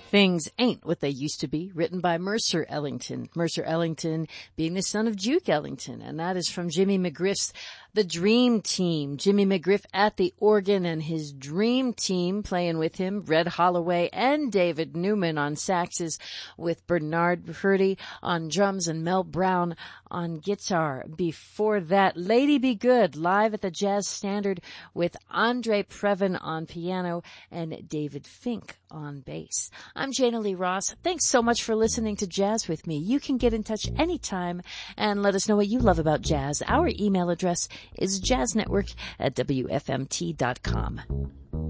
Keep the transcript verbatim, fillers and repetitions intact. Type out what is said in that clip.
Things Ain't What They Used to Be, written by Mercer Ellington. Mercer Ellington being the son of Duke Ellington, and that is from Jimmy McGriff's The Dream Team. Jimmy McGriff at the organ and his Dream Team playing with him, Red Holloway and David Newman on saxes, with Bernard Purdy on drums and Mel Brown on guitar. Before that, Lady Be Good, live at the Jazz Standard with Andre Previn on piano and David Fink on bass. I'm Jana Lee Ross. Thanks so much for listening to Jazz with me. You can get in touch anytime and let us know what you love about jazz. Our email address is jazznetwork at W F M T dot com.